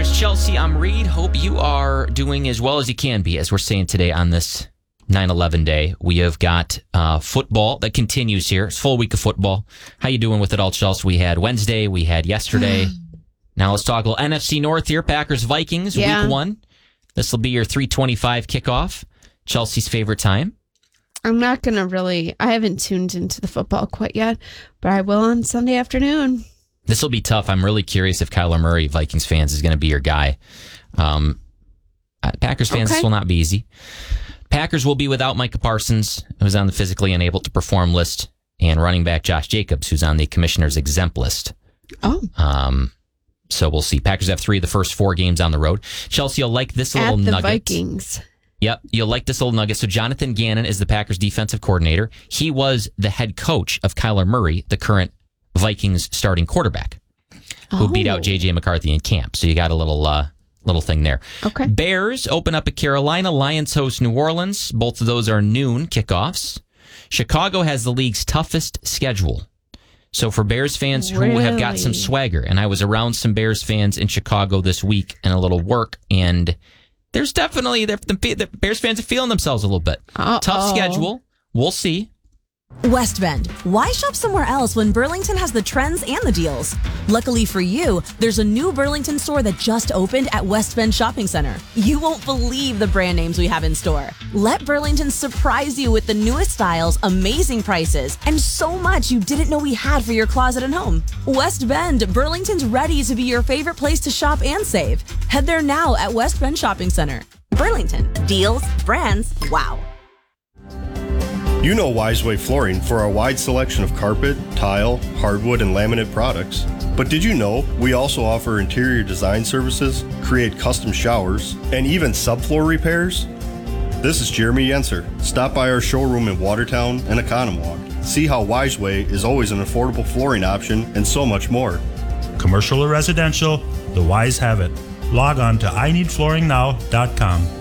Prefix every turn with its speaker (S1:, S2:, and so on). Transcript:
S1: Packers, Chelsea, I'm Reed. Hope you are doing as well as you can be, as we're saying today on this 9/11 day. We have got football that continues here. It's a full week of football. How you doing with it all, Chelsea? We had Wednesday. We had yesterday. Now let's talk a little NFC North here. Packers, Vikings, week 1. This will be your 3:25 kickoff. Chelsea's favorite time.
S2: I'm not going to I haven't tuned into the football quite yet, but I will on Sunday afternoon.
S1: This will be tough. I'm really curious if Kyler Murray, Vikings fans, is going to be your guy. Packers fans, This will not be easy. Packers will be without Micah Parsons, who's on the physically unable to perform list, and running back Josh Jacobs, who's on the commissioner's exempt list. So we'll see. Packers have 3 of the first 4 games on the road. Chelsea, you'll like this little nugget.
S2: At the Vikings.
S1: Yep, you'll like this little nugget. So Jonathan Gannon is the Packers defensive coordinator. He was the head coach of Kyler Murray, the current Vikings starting quarterback, who beat out J.J. McCarthy in camp. So you got a little thing there.
S2: Okay.
S1: Bears open up at Carolina. Lions host New Orleans. Both of those are noon kickoffs. Chicago has the league's toughest schedule. So for Bears fans who have got some swagger, and I was around some Bears fans in Chicago this week and a little work, and there's definitely, the Bears fans are feeling themselves a little bit. Tough schedule. We'll see.
S3: West Bend. Why shop somewhere else when Burlington has the trends and the deals? Luckily for you, there's a new Burlington store that just opened at West Bend Shopping Center. You won't believe the brand names we have in store. Let Burlington surprise you with the newest styles, amazing prices, and so much you didn't know we had for your closet and home. West Bend, Burlington's ready to be your favorite place to shop and save. Head there now at West Bend Shopping Center. Burlington. Deals, brands, wow.
S4: You know Wiseway Flooring for our wide selection of carpet, tile, hardwood, and laminate products. But did you know we also offer interior design services, create custom showers, and even subfloor repairs? This is Jeremy Yenser. Stop by our showroom in Watertown and Economwalk. See how Wiseway is always an affordable flooring option and so much more.
S5: Commercial or residential, the Wise have it. Log on to INeedFlooringNow.com.